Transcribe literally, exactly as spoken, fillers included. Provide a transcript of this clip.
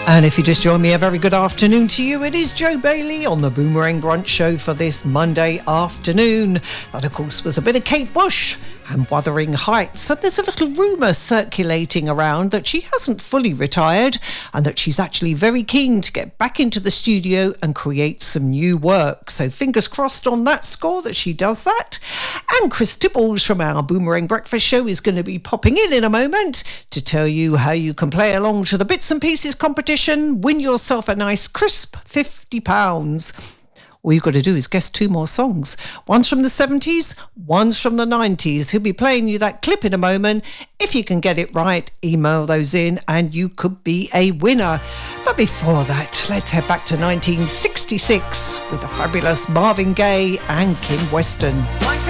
And if you just joined me, a very good afternoon to you. It is Joe Bailey on the Boomerang Brunch Show for this Monday afternoon. That, of course, was a bit of Kate Bush and Wuthering Heights. And there's a little rumour circulating around that she hasn't fully retired and that she's actually very keen to get back into the studio and create some new work. So fingers crossed on that score that she does that. And Chris Tibbles from our Boomerang Breakfast Show is going to be popping in in a moment to tell you how you can play along to the Bits and Pieces competition, win yourself a nice crisp fifty pounds. All you've got to do is guess two more songs. One's from the seventies, one's from the nineties. He'll be playing you that clip in a moment. If you can get it right, email those in and you could be a winner. But before that, let's head back to nineteen sixty-six with the fabulous Marvin Gaye and Kim Weston.